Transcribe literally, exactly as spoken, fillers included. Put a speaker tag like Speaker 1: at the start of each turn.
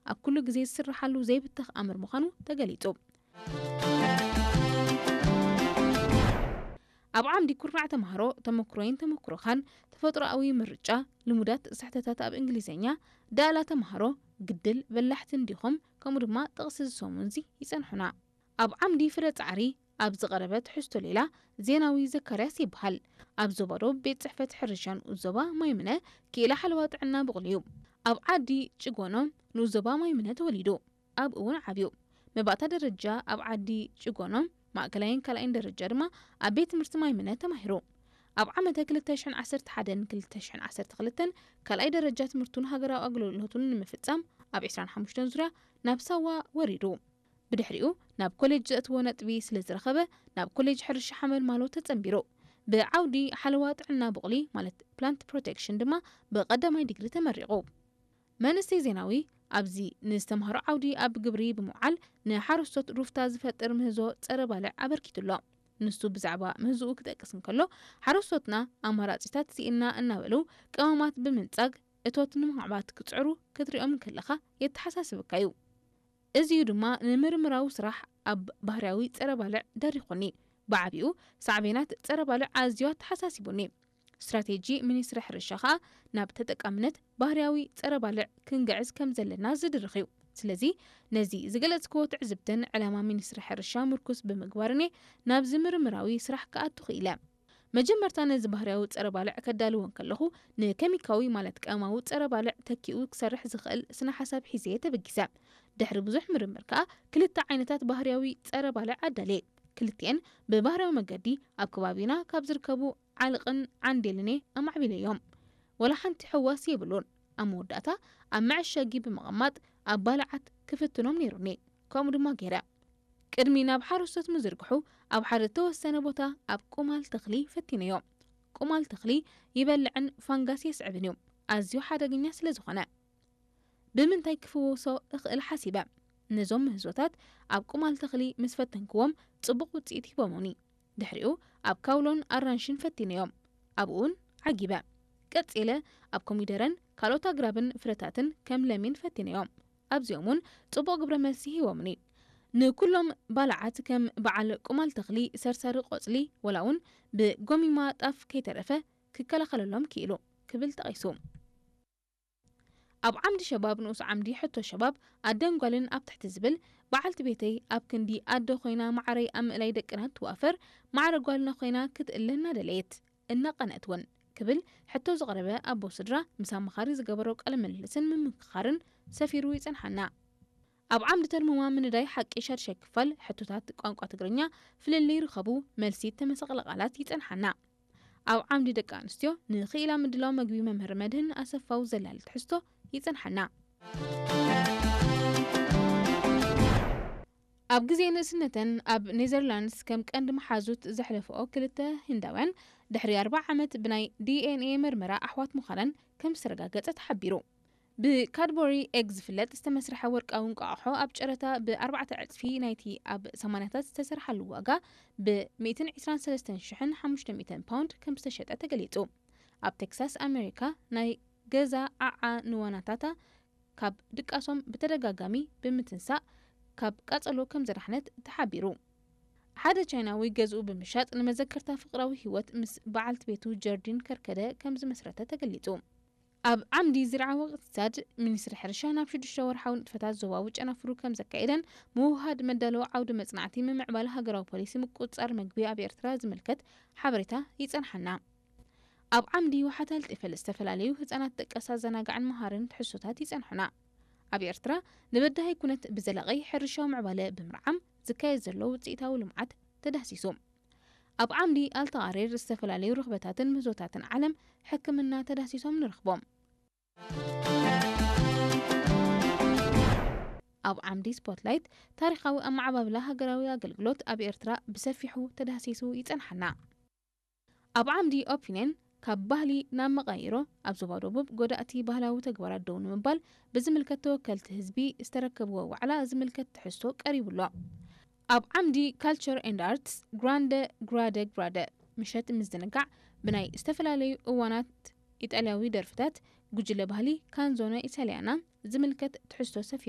Speaker 1: ኣብ ኩሉ ግዜ ዝስራሓሉ ዘይብተኽ ኣምር ምዃኑ ተገሊጹ ኣብ ዓምዲ ኩርናዕ ተምሃሮ ተመክሮይን ተመክሮኻን ተፈጥሮኣዊ ምርጫ ልሙዳት ስሕተታት ኣብ እንግሊዝኛ ዳላ ተምሃሮ ግድል በላሕትን ዲኹም ከምኡ ድማ ጥቕሲ ዝሰሙንዚ ይጸንሑና ኣብ ዓምዲ ፍረ ጻዕሪ ኣብ ዝቐረበት ሕዝቶ ሌላ ዜናዊ ዘካርያስ ይበሃል ኣብ ዞባዶ ቤት ጽሕፈት ሕርሻን ዞባ ማይምነ ኪኢላ ሓለዋ ጥዕና ብቕልዩ ኣብ ዓዲ ጭጎኖም ንዞባ ማይምነ ተወሊዱ ኣብ እውን ዓብዩ መባእታ ደረጃ ኣብ ዓዲ ጭጎኖም ማእከላይን ካልኣይን ደረጃ ድማ ኣብ ቤት ትምህርቲ ማይምነ ተማሂሩ ኣብ ዓመተ ክልተ ሽሕን ዓሰርተ ሓደን ክልተ ሽሕን ዓሰርተ ክልተን ካልኣይ ደረጃ ትምህርቱን ሃገራዊ ኣገልግሎቱን ንምፍጻም ኣብ ዒስራን ሓሙሽተን ዙርያ ናብ ሳዋ ወሪዱ ብድሕሪኡ ናብ ኮሌጅ ዘእትዎ ነጥቢ ስለ ዝረኸበ ናብ ኮሌጅ ሕርሻ ሓመል ማሎ ተጸንቢሩ ብዓውዲ ሓለዋ ጥዕና ብቕሊ ማለት ፕላንት ፕሮቴክሽን ድማ ብቐዳማይ ዲግሪ ተመሪቑ መንእሰይ ዜናዊ ኣብዚ ንዝተምሃሮ ዓውዲ ኣብ ግብሪ ብምውዓል ንሓረስቶት ሩፍታ ዝፈጥር ምህዞ ጸረ ባልዕ ኣበርኪቱሎ ንሱ ብዛዕባ ምህዝኡ ክጠቅስ እንከሎ ሓረስቶትና ኣማራጺታት ሲኢና እናበሉ ቀመማት ብምንጻግ እቶት ንምዕባት ክጽዕሩ ክትሪኦም ከለኻ የተሓሳስበካ እዩ እዚዩ ድማ ንምርምራዊ ስራሕ ኣብ ባህርያዊ ጸረ ባልዕ ደሪኹኒ ብዓቢኡ ሳዕቤናት ጸረ ባልዕ ኣዝዩ ተሓሳሲቡኒ ስትራቴጂ ሚኒስትሪ ሕርሻ ኸኣ ናብ ተጠቃምነት ባህርያዊ ጸረ ባልዕ ክንገዕዝ ከም ዘለና ዝድርኽ እዩ ስለዚ ነዚ ዝገለጽክዎ ትዕዝብትን ዕላማ ሚኒስትሪ ሕርሻ ምርኩስ ብምግባርኔ ናብ ዝምርምራዊ ስራሕ ከኣቱ ኽኢለ መጀመርታ ነዚ ባህርያዊ ጸረ ባልዕ ከዳልዎን ከለኹ ንኬሚካዊ ማለት ቀማዊ ጸረ ባልዕ ተኪኡ ክሰርሕ ዝኽእል ስነ ሓሳብ ሒዘ ተበጊሰ ድሕሪ ብዙሕ ምርምር ከኣ ክልተ ዓይነታት ባህርያዊ ጸረ ባልዕ ኣዳልየ ክልቲአን ብባህርያዊ መገዲ ኣብ ከባቢና ካብ ዝርከቡ ዓልቕን ዓንዴልኔ ኣማዕቢለዮም ወላ ሓንቲ ሕዋስ የብሉን ኣብ መወዳእታ ኣብ መዐሸጊ ብምቕማጥ ኣብ ባልዓት ክፍትኖም ነይሩኒ ከምኡ ድማ ገይረ ቅድሚ ናብ ሓረስቶት ምዝርግሑ ኣብ ሓደ ተወሰነ ቦታ ኣብ ቁማል ተኽሊ ፈቲነዮም ቁማል ተኽሊ ይበልዕን ፋንጋስ የስዕብን እዩ ኣዝዩ ሓደገኛ ስለ ዝኾነ ብምንታይ ክፍወሶ እኽእል ሓሲበ ነዞም ምህዞታት ኣብ ቁማል ተኽሊ ምስ ፈተንክዎም ጽቡቕ ውፅኢት ሂቦሙኒ ድሕሪኡ ኣብ ካውሎን ኣራንሽን ፈቲነዮም ኣብኡን ዓጊበ ቀጺለ ኣብ ኮሚደረን ካልኦት ኣግራብን ፍረታትን ከም ለሚን ፈቲነዮም ኣብዚኦምን ጽቡቕ ግብረ መልሲ ሂቦሙኒ ንኩሎም ባልዓት ከም በዓል ቁማል ተኽሊ ሰርሰሪ ቆጽሊ ወላ እውን ብጎሚማ ጣፍ ከይተረፈ ክከላኸለሎም ክኢሉ ክብል ጠቒሱ ኣብ ዓምዲ ሸባብ ንኡስ ዓምዲ ሕቶ ሸባብ ኣደንጓልን ኣብ ትሕቲ ዝብል በዓልቲ ቤተይ ኣብ ክንዲ ኣደ ኾይና ማዕረይ ኣብ ምእላይ ደቅና ትዋፈር ማዕረ ጓልና ኾይና ክትእለና ደለየት እናቐነትውን ክብል ሕቶ ዝቐረበ ኣቦ ስድራ ምስ ኣመኻሪ ዝገበሮ ቃለ ምልልስን ምምክኻርን ሰፊሩ ይጸንሐና ኣብ ዓምዲ ተርሙማ ምንዳይ ሓቂ ሻድሻይ ክፋል ሕቶታት ቋንቋ ትግርኛ ፍልል ይርከቡ መልሲ ተመሰቕለ ቃላት ይጸንሐና ኣብ ዓምዲ ደቂ ኣንስትዮ ንኽኢላ ምድላው መግቢ መምህር መድህን ኣሰፋው ዘላል ትሕዝቶ ይጸንሐና ኣብ ግዜ ንእስነተን ኣብ ኔዘርላንድስ ከም ቀንዲ መሓዙት ዘሕለፈኦ ክልተ ህንዳውያን ድሕሪ ኣርባዕ ዓመት ብናይ ዲኤንኤ ምርመራ ኣሕዋት ምዃነን ከም ዝተረጋገጸ ተሓቢሩ ብካድበሪ ኤግ ዝፍለጥ ዝተመስረሐ ወርቃዊ እንቋቑሖ ኣብ ጨረታ ብኣርባዕተ ዕጽፊ ናይቲ ኣብ ሰማንያታት ዝተሰርሓሉ ዋጋ ብ1ዕስራን ሰለስተን ሽሕን ሓሙሽተ ሚእትን ፓውንድ ከም ዝተሸጠ ተገሊጹ ኣብ ቴክሳስ ኣሜሪካ ናይ ገዛ ዓዓ ንዋናታታ ካብ ድቃሶም ብተደጋጋሚ ብምትንሳእ ካብ ቃጸሎ ከም ዘራሕነት ተሓቢሩ ሓደ ቻይናዊ ገዝኡ ብምሻጥ ንመዘከርታ ፍቕራዊ ህይወት ምስ በዓልቲ ቤቱ ጀርዲን ከርከደ ከም ዝመስረተ ተገሊጹ ኣብ ዓምዲ ዝርዓዊ እቅትሳድ ሚኒስትሪ ሕርሻ ናብ ሽዱሽተ ወርሓዊ ንጥፈታት ዞባዊ ጨናፍሩ ከም ዘካየደን ምውሃድ መዳለዎ ዓውዲ መጽናዕቲ ምምዕባል ሃገራዊ ፖሊሲ ምቁጽጻር መግቢ ኣብ ኤርትራ ዝምልከት ሓበሬታ ይጸንሐና ኣብ ዓምዲ ወሓታል ጤፈል ዝተፈላለዩ ህጻናት ጠቀሳ ዘናጋዕን መሃርን ትሕሶታት ይጸንሑና ኣብ ኤርትራ ንበዳሂ ኩነት ብዘላቒ ሕርሻዊ ምዕባለ ብምርዓም ዝካየድ ዘሎ ውጽኢታዊ ልምዓት ተዳሲሱ ኣብ ዓምዲ ኣልተቓሪር ዝተፈላለዩ ርኽበታትን ምህዞታትን ዓለም ሕክምና ተዳሲሶም ንረኽቦም ኣብ ዓምዲ ስፖትላይት ታሪኻዊ ኣማዕባብላ ሃገራዊ ኣገልግሎት ኣብ ኤርትራ ብሰፊሑ ተዳሲሱ ይጸንሐና ኣብ ዓምዲ ኦፒንየን ካብ ባህሊ ናብ መቐይሮ ኣብ ዞባ ደቡብ ጎዳእቲ ባህላዊ ተግባራት ደው ንምባል ብዝምልከት ተወከልቲ ህዝቢ ዝተረከብዎ ዋዕላ ዝምልከት ትሕዝቶ ቀሪቡሎ ኣብ ዓምዲ ካልቸር ኤንድ ኣርትስ ግራንደ ግራደ ግራደ ምሸት ምዝንጋዕ ብናይ ዝተፈላለዩ እዋናት ኢጣልያዊ ደርፍታት ጉጅለ ባህሊ ካንዞነ ኢታልያና ዝምልከት ትሕዝቶ ሰፊ